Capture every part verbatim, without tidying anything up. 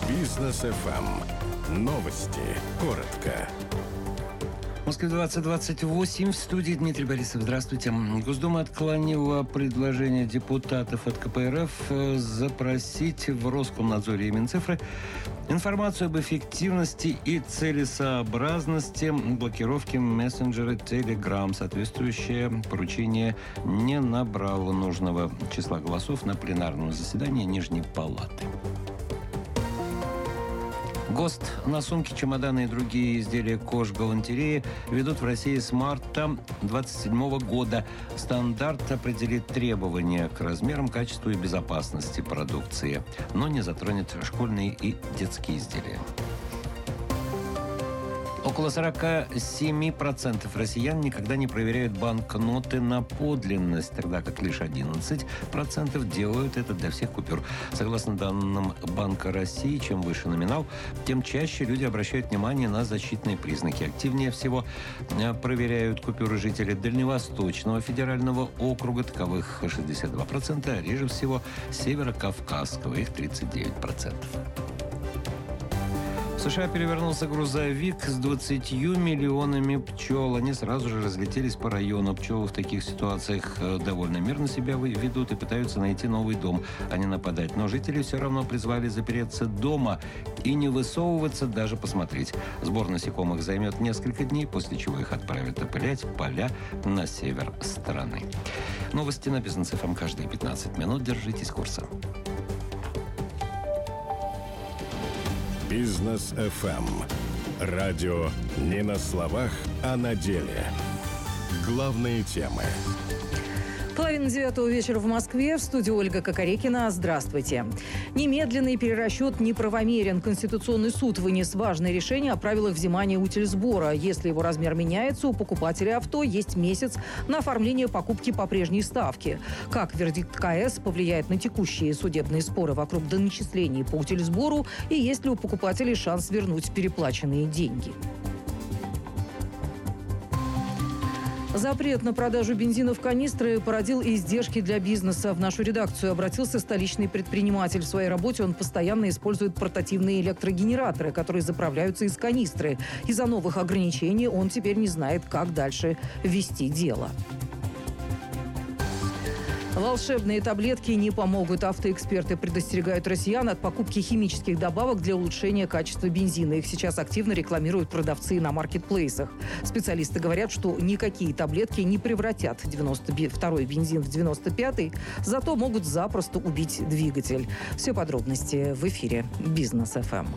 Бизнес эф эм. Новости. Коротко. В Москве двадцать двадцать восемь. В студии Дмитрий Борисов. Здравствуйте. Госдума отклонила предложение депутатов от ка пэ эр эф запросить в Роскомнадзоре и Минцифры информацию об эффективности и целесообразности блокировки мессенджера Telegram. Соответствующее поручение не набрало нужного числа голосов на пленарном заседании Нижней Палаты. ГОСТ на сумки, чемоданы и другие изделия кожгалантереи ведут в России с марта две тысячи двадцать седьмого года. Стандарт определит требования к размерам, качеству и безопасности продукции, но не затронет школьные и детские изделия. Около сорок семь процентов россиян никогда не проверяют банкноты на подлинность, тогда как лишь одиннадцать процентов делают это для всех купюр. Согласно данным Банка России, чем выше номинал, тем чаще люди обращают внимание на защитные признаки. Активнее всего проверяют купюры жители Дальневосточного федерального округа, таковых шестьдесят два процента, а реже всего Северокавказского, их тридцать девять процентов. В США перевернулся грузовик с двадцатью миллионами пчел. Они сразу же разлетелись по району. Пчелы в таких ситуациях довольно мирно себя ведут и пытаются найти новый дом, а не нападать. Но жители все равно призвали запереться дома и не высовываться, даже посмотреть. Сбор насекомых займет несколько дней, после чего их отправят опылять поля на север страны. Новости на Бизнес эф эм каждые пятнадцать минут. Держитесь курса. Бизнес эф эм. Радио не на словах, а на деле. Главные темы. Половина девятого вечера в Москве. В студии Ольга Кокорекина. Здравствуйте. Немедленный перерасчет неправомерен. Конституционный суд вынес важное решение о правилах взимания утильсбора. Если его размер меняется, у покупателя авто есть месяц на оформление покупки по прежней ставке. Как вердикт ка эс повлияет на текущие судебные споры вокруг доначислений по утильсбору, и есть ли у покупателей шанс вернуть переплаченные деньги? Запрет на продажу бензина в канистры породил издержки для бизнеса. В нашу редакцию обратился столичный предприниматель. В своей работе он постоянно использует портативные электрогенераторы, которые заправляются из канистры. Из-за новых ограничений он теперь не знает, как дальше вести дело. Волшебные таблетки не помогут. Автоэксперты предостерегают россиян от покупки химических добавок для улучшения качества бензина. Их сейчас активно рекламируют продавцы на маркетплейсах. Специалисты говорят, что никакие таблетки не превратят девяносто второй бензин в девяносто пятый, зато могут запросто убить двигатель. Все подробности в эфире Бизнес эф эм.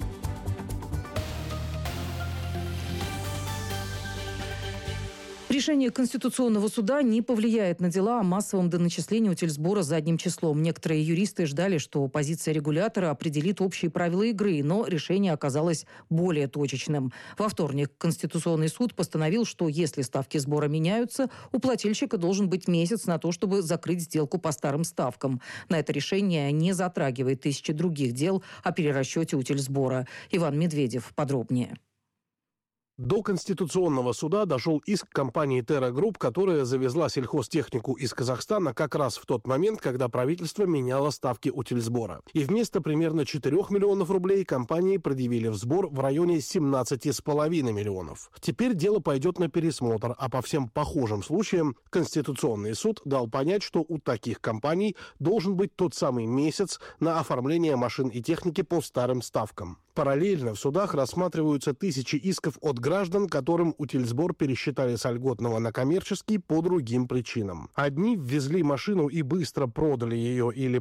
Решение Конституционного суда не повлияет на дела о массовом доначислении утильсбора задним числом. Некоторые юристы ждали, что позиция регулятора определит общие правила игры, но решение оказалось более точечным. Во вторник Конституционный суд постановил, что если ставки сбора меняются, у плательщика должен быть месяц на то, чтобы закрыть сделку по старым ставкам. На это решение не затрагивает тысячи других дел о перерасчете утильсбора. Иван Медведев подробнее. До Конституционного суда дошел иск компании Terra Group, которая завезла сельхозтехнику из Казахстана как раз в тот момент, когда правительство меняло ставки утильсбора. И вместо примерно четырёх миллионов рублей компании предъявили взбор в районе семнадцати с половиной миллионов. Теперь дело пойдет на пересмотр, а по всем похожим случаям Конституционный суд дал понять, что у таких компаний должен быть тот самый месяц на оформление машин и техники по старым ставкам. Параллельно в судах рассматриваются тысячи исков от граждан, которым утильсбор пересчитали с льготного на коммерческий по другим причинам. Одни ввезли машину и быстро продали ее или